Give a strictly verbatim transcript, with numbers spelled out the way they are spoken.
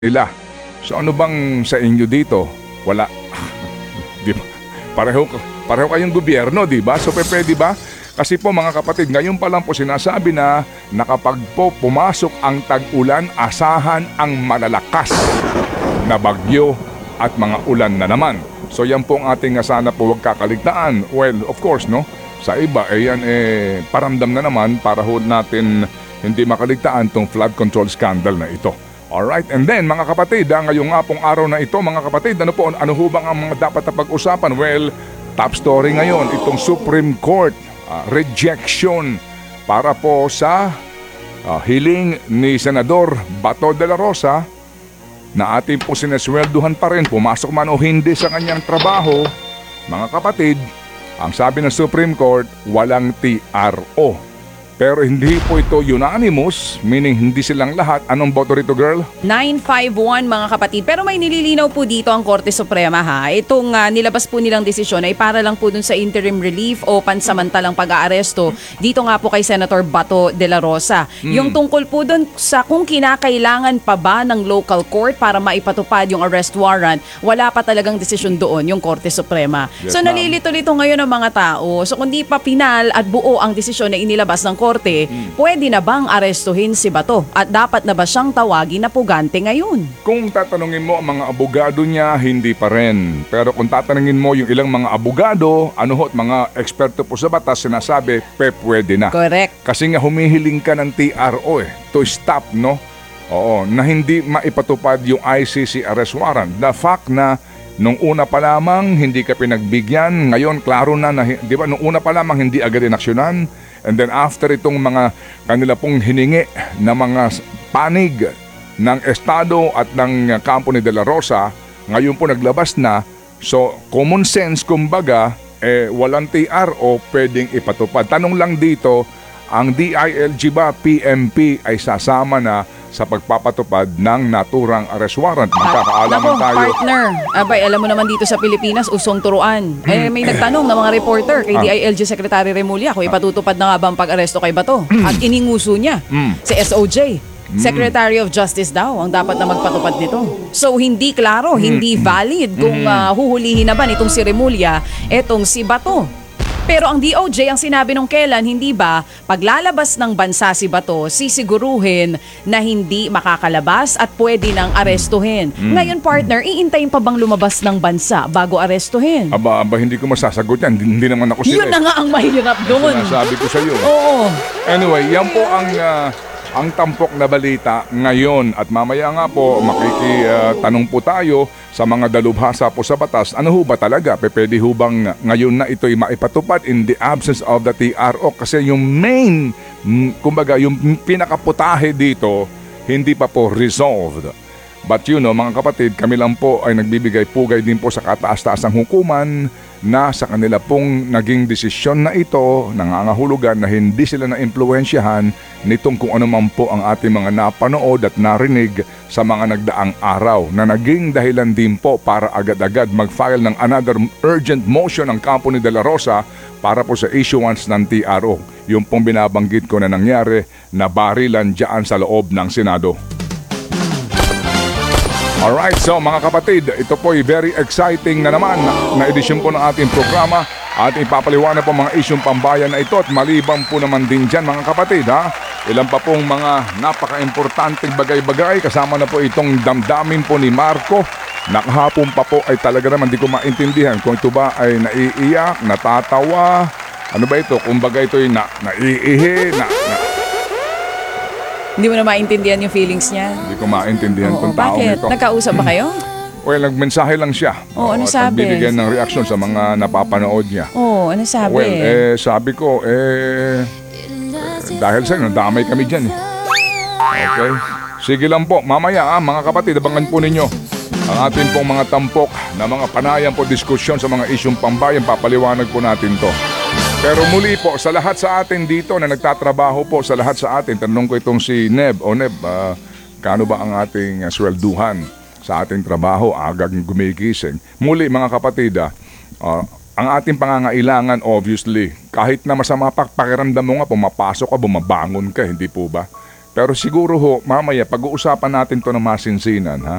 nila. So ano bang sa inyo dito? Wala. Di ba? Pareho, pareho kayong gobyerno, di ba? So pwede ba? Kasi po mga kapatid, ngayon pa lang po sinasabi na na kapag po pumasok ang tag-ulan, asahan ang malalakas na bagyo at mga ulan na naman. So yan po ang ating sana po huwag kakaligtaan. Well, of course, no? Sa iba, eh yan eh, paramdam na naman para ho natin hindi makaligtaan tong flood control scandal na ito. Alright, and then mga kapatid, ah, ngayong nga pong araw na ito mga kapatid, ano po, ano ho bang ang mga dapat na pag-usapan? Well, top story ngayon, itong Supreme Court uh, rejection para po sa uh, hiling ni Senador Bato de la Rosa na ating po sineswelduhan pa rin, pumasok man o hindi sa kanyang trabaho. Mga kapatid, ang sabi ng Supreme Court, walang T R O. Pero hindi po ito unanimous, meaning hindi silang lahat. Anong boto rito, girl? nine five one mga kapatid. Pero may nililinaw po dito ang Korte Suprema ha. Itong uh, nilabas po nilang desisyon ay para lang po dun sa interim relief o pansamantalang pag-aaresto dito nga po kay Senator Bato de la Rosa. Hmm. Yung tungkol po dun sa kung kinakailangan pa ba ng local court para maipatupad yung arrest warrant, wala pa talagang desisyon doon yung Korte Suprema. Yes, so nalilito-lito ngayon ang mga tao. So kung di pa pinal at buo ang desisyon na inilabas ng Korte, Hmm. pwede na bang arestuhin si Bato? At dapat na ba siyang tawagin na pugante ngayon? Kung tatanungin mo ang mga abogado niya, hindi pa rin. Pero kung tatanungin mo yung ilang mga abogado, ano ho't mga eksperto po sa batas, sinasabi, pe, pwede na. Correct. Kasi nga humihiling ka ng T R O eh, to stop, no? Oo, na hindi maipatupad yung I C C arrest warrant. The fact na nung una pa lamang hindi ka pinagbigyan, ngayon klaro na, na di ba, nung una pa lamang hindi agad inaksyonan. And then after itong mga kanila pong hiningi na mga panig ng Estado at ng kampo ni De La Rosa, ngayon po naglabas na. So common sense kumbaga, eh, walang T R O pwedeng ipatupad. Tanong lang dito, ang D I L G ba, P M P ay sasama na sa pagpapatupad ng naturang arrest warrant? Magkakaalaman Nako, tayo. partner. Abay, alam mo naman dito sa Pilipinas, usong turuan. Eh, may nagtanong ng mga reporter kay Ah. D I L G Secretary Remulla kung ipatutupad na nga ba ang pag-aresto kay Bato. At ininguso niya Mm. si S O J. Secretary of Justice daw ang dapat na magpatupad nito. So hindi klaro, hindi valid kung uh, huhulihin na ba nitong si Remulla etong si Bato. Pero ang D O J ang sinabi nung kailan, hindi ba paglalabas ng bansa si Bato, sisiguruhin na hindi makakalabas at pwede nang arestuhin. Mm. Ngayon partner, iintayin pa bang lumabas ng bansa bago arestuhin? Aba, aba, hindi ko masasagot yan. Hindi, hindi naman ako sila. Yun na nga ang mahirap doon. Sinasabi ko sa iyo. Oo. Anyway, yan po ang ah, ang tampok na balita ngayon. At mamaya nga po, makikitanong po tayo sa mga dalubhasa po sa batas. Ano ho ba talaga? Pwede ho bang ngayon na ito'y maipatupad in the absence of the T R O? Kasi yung main, mm, kumbaga, yung pinakaputahe dito, hindi pa po resolved. But you know, mga kapatid, kami lang po ay nagbibigay pugay din po sa kataas-taasang hukuman na sa kanila pong naging desisyon na ito, nangangahulugan na hindi sila na-impluensyahan nitong kung ano man po ang ating mga napanood at narinig sa mga nagdaang araw na naging dahilan din po para agad-agad mag-file ng another urgent motion ng kampo ni De La Rosa para po sa issuance ng T R O. Yung pong binabanggit ko na nangyari na barilan dyan sa loob ng Senado. Alright, so mga kapatid, ito po ay very exciting na naman na edisyon po ng ating programa at ipapaliwanag po mga isyong pambayan na ito at maliban po naman din dyan mga kapatid ha. Ilan pa pong mga napaka-importanting bagay-bagay kasama na po itong damdamin po ni Marco. Nakahapon pa po ay talaga naman di ko maintindihan kung ito ba ay naiiyak, natatawa, ano ba ito, kumbaga ito ay na, naiihi, na, na Hindi mo na maintindihan yung feelings niya? hindi ko maintindihan Oo, kung taong bakit? ito. Nagkausap ba kayo? Well, nagmensahe lang siya. Oo, ano at sabi? nagbibigay ng reaksyon sa mga napapanood niya. Oo, ano sabi? Well, eh, sabi ko, eh, eh dahil sa inyo, damay kami dyan eh. Okay? Sige lang po, mamaya ah, mga kapatid, abangan po ninyo ang ating pong mga tampok na mga panayam po diskusyon sa mga isyong pambayan. Papaliwanag po natin to. Pero muli po, sa lahat sa atin dito na nagtatrabaho po, sa lahat sa atin, tanong ko itong si Neb. O Neb, uh, kano ba ang ating uh, swelduhan sa ating trabaho, agad gumigising? Muli mga kapatid, uh, uh, ang ating pangangailangan obviously, kahit na masama pa pakiramdam mo nga, pumapasok ka, bumabangon ka, hindi po ba? Pero siguro ho, mamaya, pag-uusapan natin to ng masinsinan, ha?